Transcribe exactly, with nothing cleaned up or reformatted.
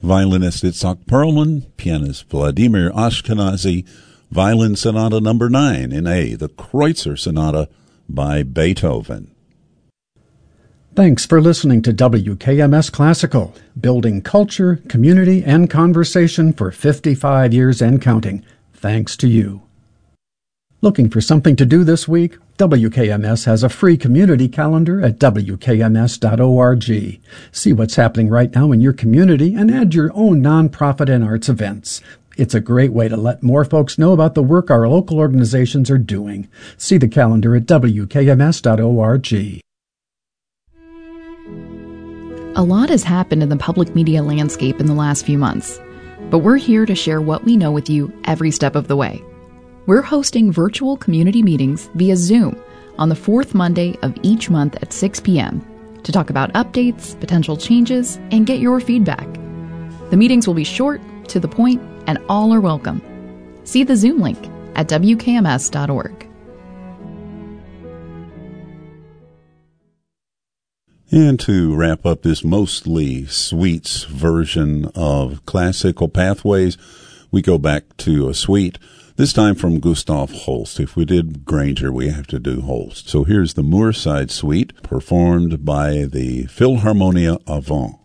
violinist Itzhak Perlman, pianist Vladimir Ashkenazy, Violin Sonata number nine in A, the Kreutzer Sonata by Beethoven. Thanks for listening to W K M S Classical, building culture, community, and conversation for fifty-five years and counting. Thanks to you. Looking for something to do this week? W K M S has a free community calendar at W K M S dot org. See what's happening right now in your community and add your own nonprofit and arts events. It's a great way to let more folks know about the work our local organizations are doing. See the calendar at W K M S dot org. A lot has happened in the public media landscape in the last few months, but we're here to share what we know with you every step of the way. We're hosting virtual community meetings via Zoom on the fourth Monday of each month at six p.m. to talk about updates, potential changes, and get your feedback. The meetings will be short, to the point, and all are welcome. See the Zoom link at W K M S dot org. And to wrap up this mostly suites version of Classical Pathways, we go back to a suite, this time from Gustav Holst. If we did Granger, we have to do Holst. So here's the Moorside Suite, performed by the Philharmonia Avant.